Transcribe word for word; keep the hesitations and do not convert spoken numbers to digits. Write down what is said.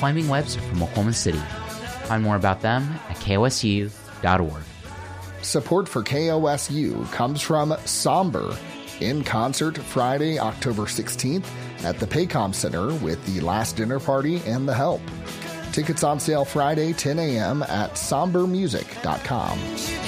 Flaming Webs from Oklahoma City. Find more about them at K O S U dot org. Support for K O S U comes from Somber, in concert Friday, October sixteenth at the Paycom Center with The Last Dinner Party and The Help. Tickets on sale Friday, ten a.m. at somber music dot com.